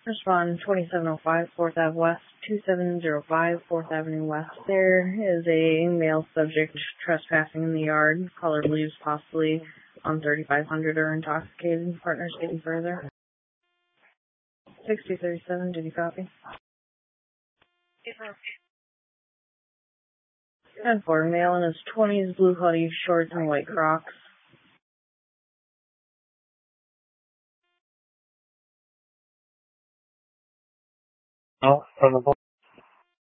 Respond 2705 4th Ave West, 2705 4th Avenue West. There is a male subject trespassing in the yard. Caller believes possibly on 3500 or intoxicated. Partners getting further. 6037, did you copy? 10-4, male in his 20s, blue hoodie, shorts, and white Crocs. No, from the